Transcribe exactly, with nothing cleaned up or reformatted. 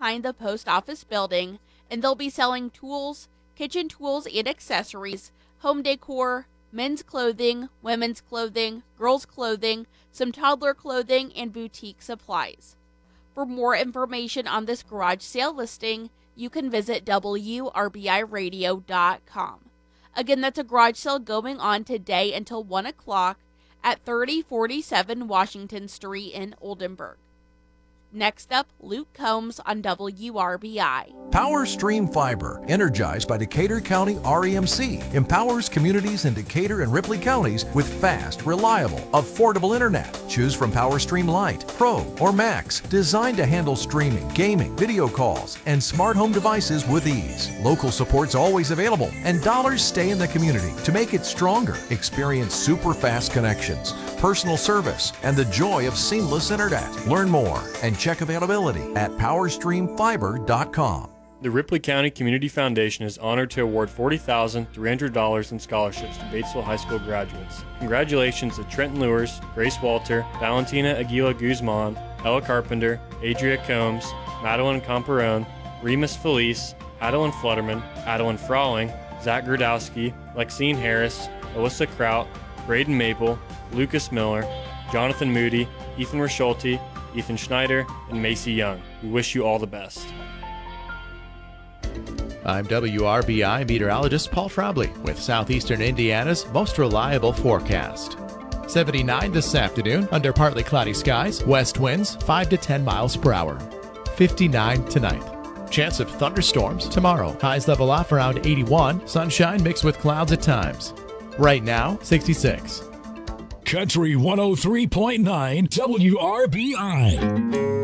behind the post office building, and they'll be selling tools, kitchen tools and accessories, home decor, men's clothing, women's clothing, girls' clothing, some toddler clothing, and boutique supplies. For more information on this garage sale listing, you can visit W R B I radio dot com. Again, that's a garage sale going on today until one o'clock at thirty forty-seven Washington Street in Oldenburg. Next up, Luke Combs on W R B I. Power Stream Fiber, energized by Decatur County R E M C, empowers communities in Decatur and Ripley counties with fast, reliable, affordable internet. Choose from Power Stream Lite, Pro, or Max, designed to handle streaming, gaming, video calls, and smart home devices with ease. Local support's always available, and dollars stay in the community to make it stronger. Experience super fast connections, personal service, and the joy of seamless internet. Learn more and check availability at power stream fiber dot com. The Ripley County Community Foundation is honored to award forty thousand three hundred dollars in scholarships to Batesville High School graduates. Congratulations to Trenton Lewis, Grace Walter, Valentina Aguila Guzman, Ella Carpenter, Adria Combs, Madeline Comperone, Remus Felice, Adeline Flutterman, Adeline Frawling, Zach Gradowski, Lexine Harris, Alyssa Kraut, Braden Maple, Lucas Miller, Jonathan Moody, Ethan Raschulte, Ethan Schneider, and Macy Young. We wish you all the best. I'm W R B I meteorologist Paul Trombley with Southeastern Indiana's most reliable forecast. seventy-nine this afternoon under partly cloudy skies, west winds five to ten miles per hour. fifty-nine tonight. Chance of thunderstorms tomorrow. Highs level off around eighty-one, sunshine mixed with clouds at times. Right now, sixty-six. Country one oh three point nine W R B I.